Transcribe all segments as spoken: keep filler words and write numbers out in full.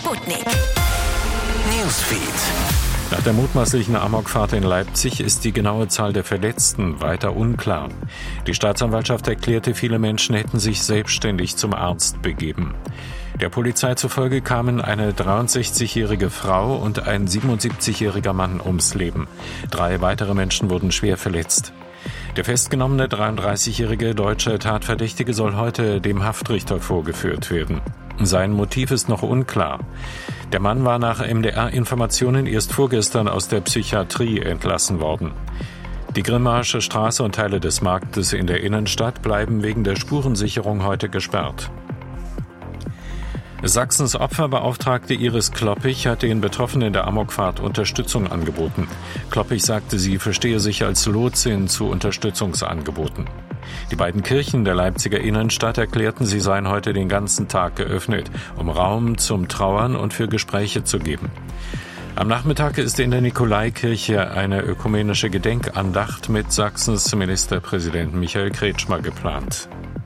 Sputnik Newsfeed. Nach der mutmaßlichen Amokfahrt in Leipzig ist die genaue Zahl der Verletzten weiter unklar. Die Staatsanwaltschaft erklärte, viele Menschen hätten sich selbstständig zum Arzt begeben. Der Polizei zufolge kamen eine dreiundsechzigjährige Frau und ein siebenundsiebzigjähriger Mann ums Leben. Drei weitere Menschen wurden schwer verletzt. Der festgenommene dreiunddreißigjährige deutsche Tatverdächtige soll heute dem Haftrichter vorgeführt werden. Sein Motiv ist noch unklar. Der Mann war nach M D R-Informationen erst vorgestern aus der Psychiatrie entlassen worden. Die Grimmaische Straße und Teile des Marktes in der Innenstadt bleiben wegen der Spurensicherung heute gesperrt. Sachsens Opferbeauftragte Iris Kloppich hat den Betroffenen der Amokfahrt Unterstützung angeboten. Kloppich sagte, sie verstehe sich als Lotsin zu Unterstützungsangeboten. Die beiden Kirchen der Leipziger Innenstadt erklärten, sie seien heute den ganzen Tag geöffnet, um Raum zum Trauern und für Gespräche zu geben. Am Nachmittag ist in der Nikolaikirche eine ökumenische Gedenkandacht mit Sachsens Ministerpräsidenten Michael Kretschmer geplant.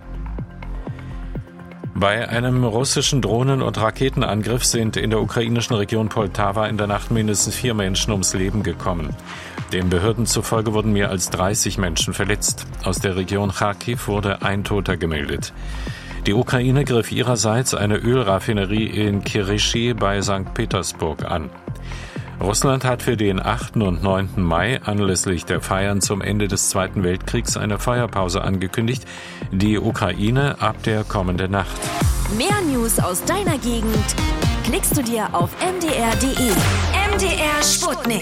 Bei einem russischen Drohnen- und Raketenangriff sind in der ukrainischen Region Poltawa in der Nacht mindestens vier Menschen ums Leben gekommen. Den Behörden zufolge wurden mehr als dreißig Menschen verletzt. Aus der Region Charkiw wurde ein Toter gemeldet. Die Ukraine griff ihrerseits eine Ölraffinerie in Kyryschy bei Sankt Petersburg an. Russland hat für den achten und neunten Mai anlässlich der Feiern zum Ende des Zweiten Weltkriegs eine Feuerpause angekündigt. Die Ukraine ab der kommenden Nacht. Mehr News aus deiner Gegend klickst du dir auf m d r punkt d e. M D R Sputnik.